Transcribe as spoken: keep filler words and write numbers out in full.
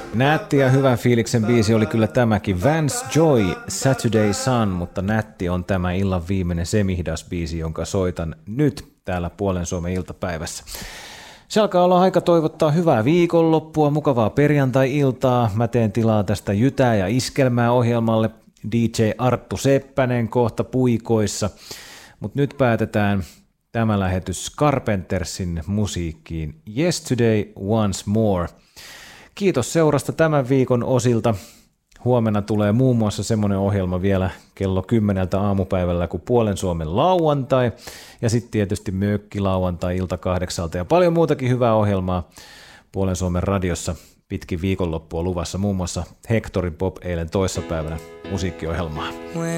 Nätti ja hyvän fiiliksen biisi oli kyllä tämäkin. Vance Joy, Saturday Sun, mutta nätti on tämä illan viimeinen semihdas-biisi, jonka soitan nyt täällä Puolen Suomen iltapäivässä. Se alkaa olla aika toivottaa hyvää viikonloppua, mukavaa perjantai-iltaa. Mä teen tilaa tästä Jytää ja Iskelmää ohjelmalle. D J Arttu Seppänen kohta puikoissa. Mutta nyt päätetään tämä lähetys Carpentersin musiikkiin. Yesterday Once More. Kiitos seurasta tämän viikon osilta. Huomenna tulee muun muassa semmoinen ohjelma vielä kello kymmeneltä aamupäivällä kuin Puolen Suomen lauantai. Ja sitten tietysti mökkilauantai ilta kahdeksalta ja paljon muutakin hyvää ohjelmaa Puolen Suomen radiossa. Pitkin viikonloppua luvassa muun muassa Hectorin Pop eilen toissapäivänä musiikkiohjelmaa.